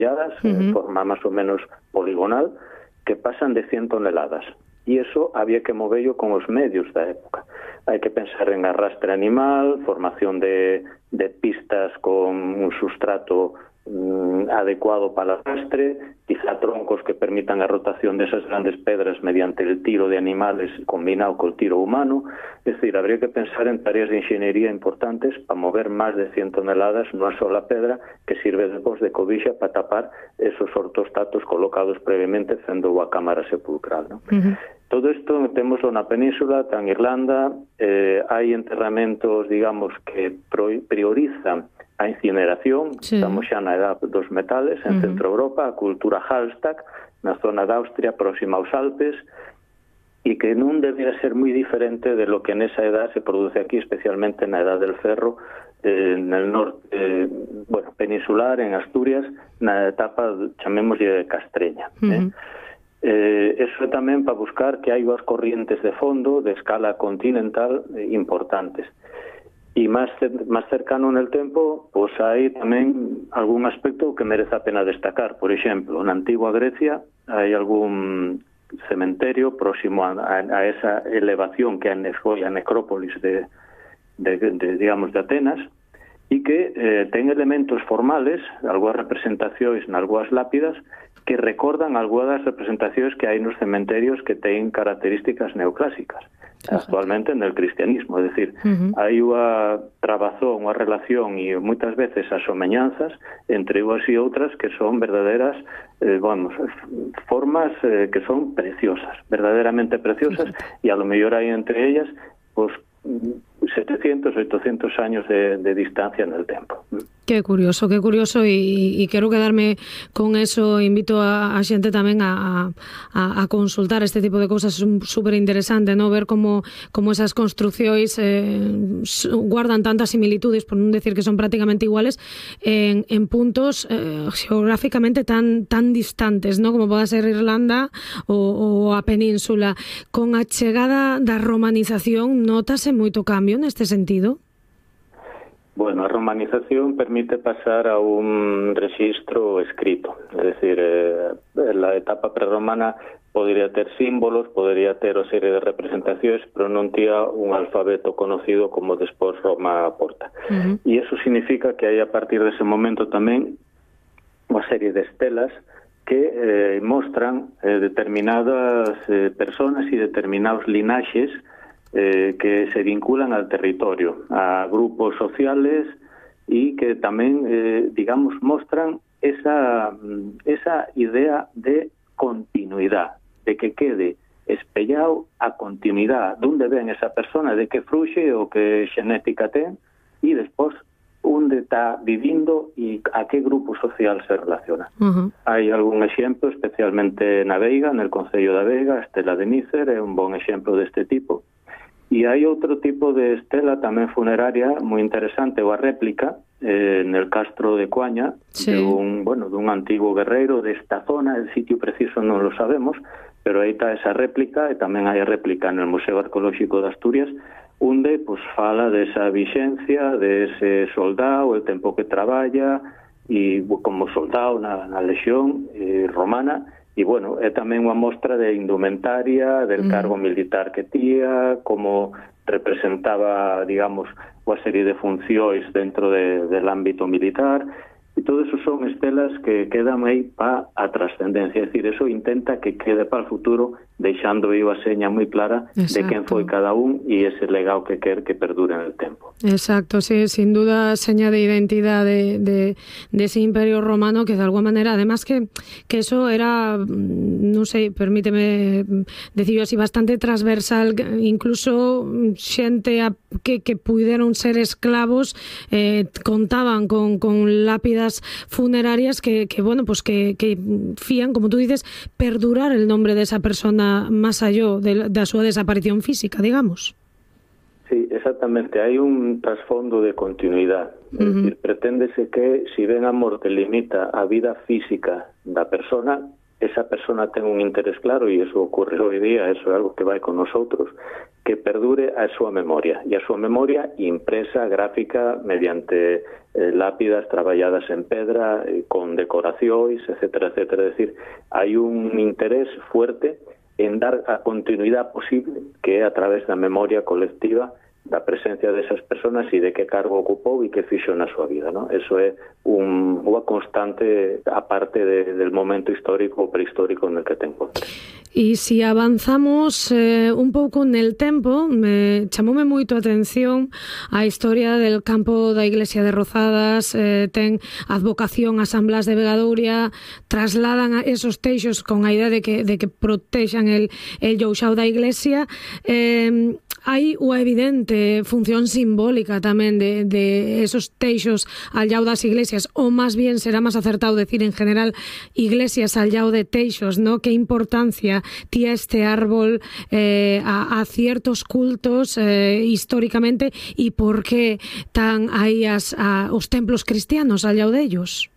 en forma máis ou menos poligonal, que pasan de 100 toneladas. E iso había que moverlo con os medios da época. Hai que pensar en arrastre animal, formación de pistas con un sustrato adecuado para el arrastre, quizá troncos que permitan a rotación de esas grandes pedras mediante el tiro de animales combinado con el tiro humano. Es decir, habría que pensar en tareas de ingeniería importantes para mover más de 100 toneladas nunha sola pedra que sirve despois de cobixa para tapar esos ortostatos colocados previamente facendo a cámara sepulcral, ¿no? Todo isto temos na península, en Irlanda, hai enterramentos, digamos, que priorizan a incineración, estamos xa na edad dos metales, en Centro Europa, a cultura Hallstatt, na zona de Austria, próxima aos Alpes, e que non debía ser moi diferente de lo que nesa edad se produce aquí, especialmente na edad del ferro, en el norte, peninsular, en Asturias, na etapa, chamémoslle, castreña. Eso tamén para buscar que hai as corrientes de fondo de escala continental importantes. E máis cercano en el tempo, pois hai tamén algún aspecto que merece a pena destacar. Por exemplo, na antigua Grecia hai algún cementerio próximo a esa elevación que foi a necrópolis digamos, de Atenas, e que ten elementos formales, algunhas representacións nalgúas lápidas, que recordan algunhas representacións que hai nos cementerios que teñen características neoclásicas actualmente en el cristianismo, es decir, hai unha trabazón, unha relación e moitas veces as someñanzas entre unhas e outras que son verdaderas formas que son preciosas, verdaderamente preciosas, e a lo mellor hai entre ellas pues 700, 800 años de distancia en el tempo. Qué curioso, e quero quedarme con eso. Invito a xente tamén a consultar este tipo de cousas. É super interesante, ¿no? Ver como esas construcións guardan tantas similitudes, por non decir que son prácticamente iguales, en puntos geográficamente tan distantes, ¿no? Como poda ser Irlanda ou a península. Con a chegada da romanización, notase moito cambio neste sentido? Bueno, a romanización permite pasar a un registro escrito, es decir, la etapa prerromana podría ter símbolos, podría ter o serie de representacións, pero non tía un alfabeto conocido como despois Roma aporta. E iso significa que hai a partir dese momento tamén unha serie de estelas que mostran determinadas personas e determinados linaxes que se vinculan al territorio, a grupos sociales, y que tamén, digamos, mostran esa idea de continuidade, de que quede espellado a continuidade, donde ven esa persona, de que fruxe o que xenética ten, e despois onde está vivindo e a que grupo social se relaciona. Hai algún exemplo, especialmente na Veiga, no Concello da Veiga, a Estela de Nícer é un bon exemplo deste tipo. E hai outro tipo de estela tamén funeraria moi interesante, ou a réplica nel Castro de Coaña, de un antigo guerreiro desta zona. El sitio preciso non lo sabemos, pero aí está esa réplica, e tamén hai a réplica no Museo Arqueolóxico de Asturias, onde fala desa vixencia, dese soldado, o tempo que traballa, e como soldado na lexión romana. E, bueno, é tamén unha mostra de indumentaria, del cargo militar que tía, como representaba, digamos, unha serie de funcións dentro del ámbito militar. E todo eso son estelas que quedan aí para a trascendencia. É dicir, eso intenta que quede para o futuro, deixando aí a seña moi clara de quen foi cada un e ese legado que quer que perdure en el tempo. Exacto, sí, sin duda seña de identidade de ese imperio romano, que de alguna manera, además que eso era, non sei, permíteme decirlo así, bastante transversal, incluso xente que puderon ser esclavos contaban con lápidas funerarias que fían, como tú dices, perdurar el nombre de esa persona más allá da súa desaparición física, digamos. Sí, exactamente. Hai un trasfondo de continuidade. É dicir, preténdese que, se ben a morte limita a vida física da persona, esa persona ten un interés claro, e iso ocorre hoy día, eso é algo que vai con nosotros, que perdure a súa memoria, e a súa memoria impresa, gráfica, mediante lápidas traballadas en pedra, con decoracións, etcétera, etcétera. É dicir, hai un interés fuerte en dar a continuidade posible, que é a través da memoria colectiva, da presencia desas personas e de que cargo ocupou e que fixo na súa vida, ¿no? Eso é unha constante aparte del momento histórico ou prehistórico en el que te encontres. E se avanzamos un pouco nel tempo, chamoume moito a atención a historia del campo da iglesia de Rozadas, ten advocación a San Blas de Vegadoria, trasladan a esos teixos con a idea de que protexan el llouxao da iglesia. Hai unha evidente función simbólica tamén de esos teixos al llao das iglesias, ou máis bien será máis acertado decir en general iglesias al llao de teixos, ¿no? Que importancia tía este árbol a ciertos cultos históricamente, e por que tan aí os templos cristianos al llao dellos?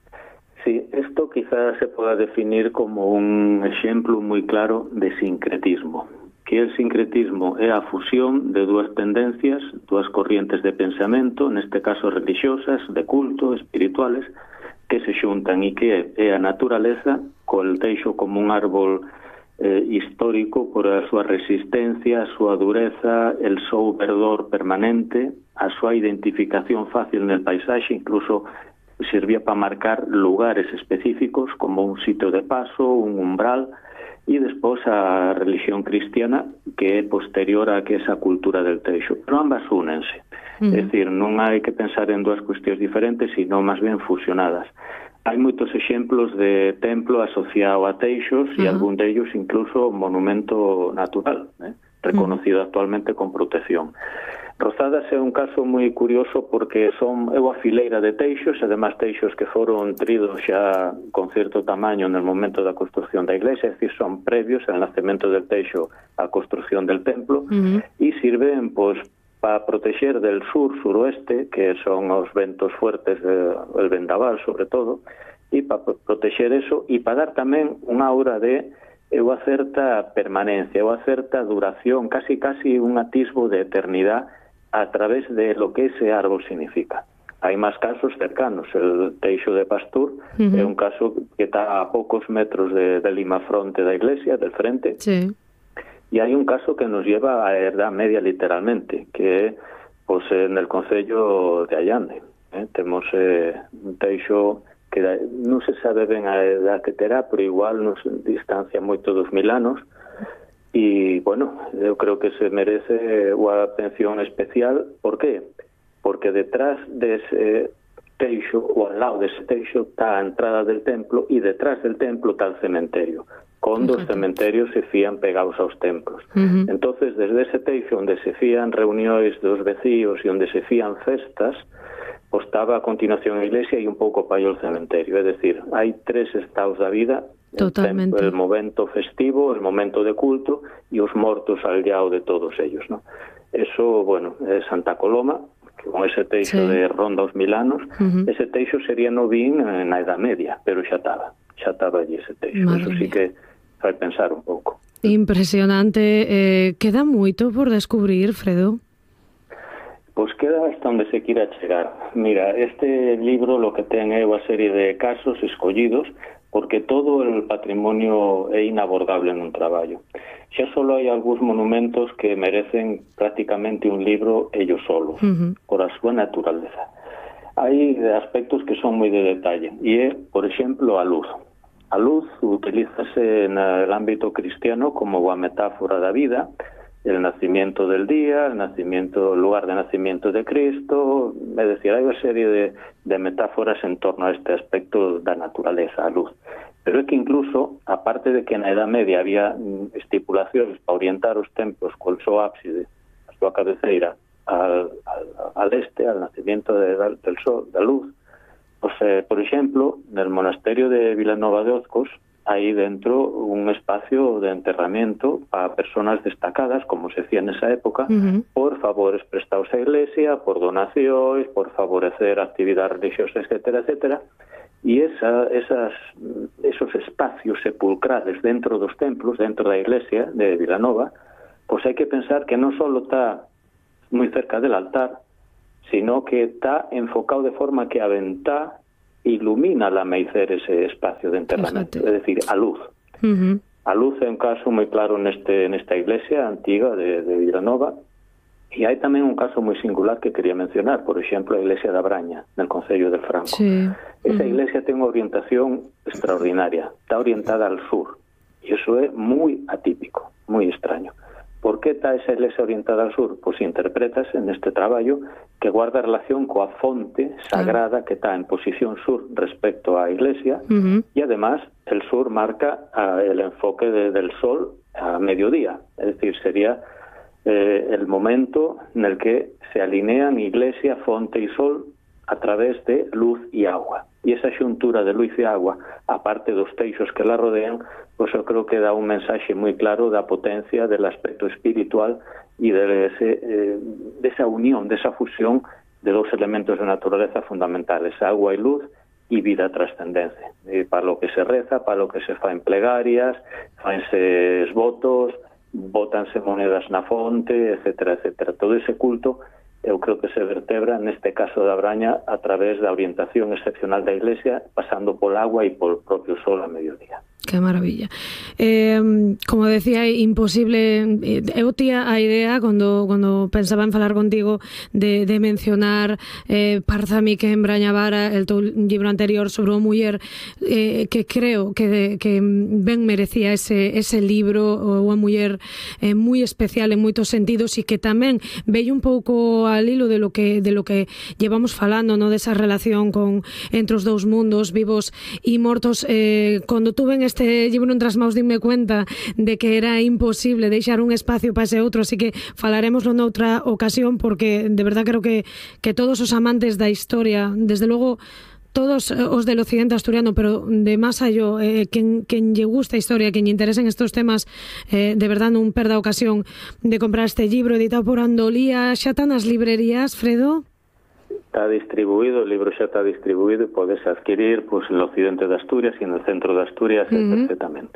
Sí, esto quizás se pueda definir como un exemplo moi claro de sincretismo. Que el sincretismo é a fusión de dúas tendencias, dúas corrientes de pensamento, neste caso religiosas, de culto, espirituales, que se xuntan e que é a naturaleza co teixo como un árbol histórico por a súa resistencia, a súa dureza, el seu verdor permanente, a súa identificación fácil nel paisaxe, incluso servía para marcar lugares específicos como un sitio de paso, un umbral, e despois a religión cristiana que é posterior a que esa cultura del teixo. Pero ambas únense. É dicir, non hai que pensar en dúas cuestións diferentes, sino máis ben fusionadas. Hai moitos exemplos de templo asociado a teixos e algún dellos incluso monumento natural, reconocido actualmente con protección. Rozadas é un caso moi curioso porque é unha fileira de teixos, además teixos que foron tridos xa con certo tamaño no momento da construción da iglesia, é dicir, son previos ao nacemento del teixo á construción del templo, e sirven para proteger del sur-suroeste, que son os ventos fuertes, el vendaval sobre todo, e para proteger eso, e para dar tamén unha aura de unha certa permanencia, unha certa duración, casi un atisbo de eternidade a través de lo que ese árbol significa. Hai máis casos cercanos. El teixo de Pastur é un caso que está a poucos metros de limafronte da iglesia, del frente. Sí. E hai un caso que nos lleva a Edad Media literalmente, que é en el concello de Allande. Temos un teixo que non se sabe ben a edad que terá, pero igual nos distancia moito dos 1000 anos. E, bueno, eu creo que se merece unha atención especial. Por qué? Porque detrás dese teixo, ou al lado dese teixo, está a entrada del templo, e detrás del templo está el cementerio, cando os cementerios se fían pegados aos templos. Entonces, desde ese teixo onde se fían reunións dos vecíos e onde se fían festas, estaba a continuación a iglesia e un pouco para o cementerio. É dicir, hai tres estados da vida: totalmente. El momento festivo, el momento de culto e os mortos al llao de todos ellos, ¿no? Eso, bueno, é Santa Coloma, que con ese teixo de ronda os 1000 anos, ese teixo sería novín na Edad Media, pero xa estaba allí ese teixo. Eso sí que fai pensar un pouco. Impresionante. Queda moito por descubrir, Fredo? Pois queda hasta onde se quira chegar. Mira, este libro lo que ten é unha serie de casos escollidos, porque todo el patrimonio é inabordable nun traballo. Xa solo hai algúns monumentos que merecen prácticamente un libro ellos solos, por a súa naturaleza. Hai aspectos que son moi de detalle, e é, por exemplo, a luz. A luz utilízase no ámbito cristiano como unha metáfora da vida, el nacimiento del día, el lugar de nacimiento de Cristo. É dicir, hai unha serie de metáforas en torno a este aspecto da naturaleza, a luz. Pero é que incluso, aparte de que na Edad Media había estipulacións para orientar os templos col seu ábside, a súa cabeceira, al este, al nacimiento del sol, da luz, por exemplo, no monasterio de Vilanova de Ozcos, hai dentro un espacio de enterramiento para personas destacadas, como se hacía nesa época, por favores prestados á iglesia, por donacións, por favorecer actividades religiosas, etcétera, etcétera. E esos espacios sepulcrales dentro dos templos, dentro da iglesia de Vilanova, pois hai que pensar que non só está moi cerca del altar, sino que está enfocado de forma que a ventá ilumina al amaicer ese espacio de enterramento, é dicir, a luz. A luz é un caso moi claro nesta iglesia antiga de Vilanova. E hai tamén un caso moi singular que quería mencionar, por exemplo, a iglesia da Braña, no Concello del Franco. Sí. Esa iglesia ten unha orientación extraordinaria, está orientada al sur, e iso é moi atípico, moi extraño. Por que está esa iglesia orientada al sur? Pois interprétase neste traballo que guarda relación coa fonte sagrada que está en posición sur respecto á iglesia, e además el sur marca el enfoque del sol a mediodía, es decir, sería el momento en el que se alinean iglesia, fonte y sol a través de luz y agua. Y esa xuntura de luz y agua, aparte dos teixos que la rodean, pues eu creo que dá un mensaxe moi claro da potencia del aspecto espiritual y de esa unión, de esa fusión de dos elementos de naturaleza fundamentales, agua y luz, y vida trascendencia. Para lo que se reza, para lo que se fa en plegarias, faense votos, bótanse monedas na fonte, etcétera, etcétera. Todo ese culto eu creo que se vertebra neste caso da Braña a través da orientación excepcional da iglesia, pasando pol agua e pol propio sol a mediodía. Qué maravilla. Como decía, imposible. Eu tía a idea, cuando pensaba en falar contigo, de mencionar Parzamique en Brañavara, el teu libro anterior sobre unha muller, que creo que ben merecía ese libro, unha muller moi especial en moitos sentidos, e que tamén veio un pouco al hilo de lo que llevamos falando, ¿no? De esa relación entre os dous mundos, vivos e mortos. Cando tuve en este libro en trasmaus dime cuenta de que era imposible deixar un espacio para ese outro, así que falaremoslo noutra ocasión, porque de verdad creo que todos os amantes da historia, desde logo todos os del occidente asturiano, pero de más allá, quen lle gusta a historia, quen lle interesen estos temas, de verdad non perda a ocasión de comprar este libro editado por Andolía. Xa está nas librerías, Fredo? Está distribuído, el libro xa está distribuído e podes adquirir pues, en el occidente de Asturias y en el centro de Asturias perfectamente.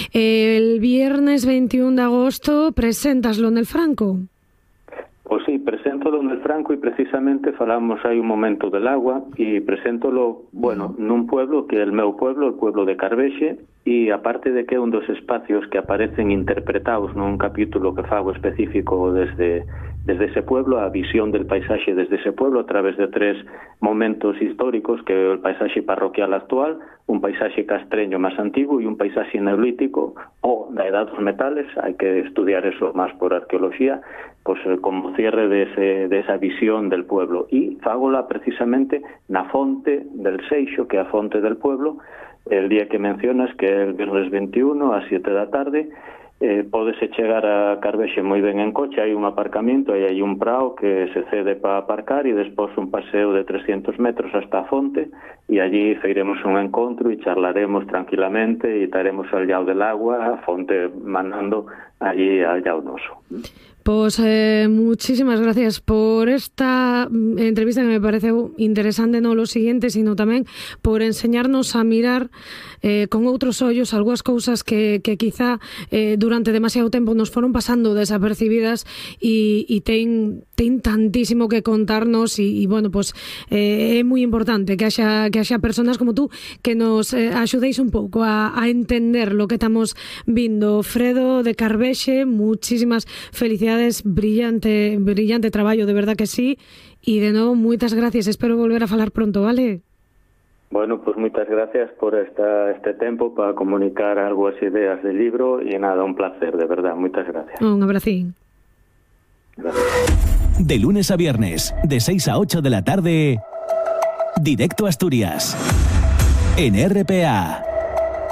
El viernes 21 de agosto preséntaslo en el Franco. Pues sí, preséntolo en el Franco y precisamente falamos hai un momento del agua y preséntolo, bueno, nun pueblo que é el meu pueblo, el pueblo de Carvexe, e aparte de que é un dos espacios que aparecen interpretados nun capítulo que fago específico desde ese pueblo, a visión del paisaxe desde ese pueblo a través de 3 momentos históricos, que é o paisaxe parroquial actual, un paisaxe castreño máis antigo e un paisaxe neolítico ou da edad dos metales. Hai que estudiar eso máis por arqueología, pues como cierre de esa visión del pueblo, e fagola precisamente na fonte del Seixo, que é a fonte del pueblo, el día que mencionas, que é el viernes 21 a 7 da tarde. Pódese chegar a Carvexe moi ben en coche, hai un aparcamiento, hai un prao que se cede para aparcar e despois un paseo de 300 metros hasta a fonte, e allí feiremos un encontro e charlaremos tranquilamente e estaremos al llao del agua, a fonte manando allí al llao noso. Pues muchísimas gracias por esta entrevista, que me parece interesante, no lo siguiente, sino tamén por enseñarnos a mirar con outros ollos algunhas cousas que quizá durante demasiado tempo nos foron pasando desapercibidas e ten tantísimo que contarnos, e bueno, pues é moi importante que haxa personas como tú que nos axudéis un pouco a entender lo que estamos vindo. Fredo de Carvexe, muchísimas felicidades. Brillante traballo, de verdad que sí, y de nuevo moitas gracias, espero volver a falar pronto, vale? Bueno, pues muchas gracias por este tiempo para comunicar algo, ideas del libro, y nada, un placer, de verdad, muchas gracias. Un abracín. Gracias. De lunes a viernes, de 6 a 8 de la tarde, Directo Asturias, en RPA.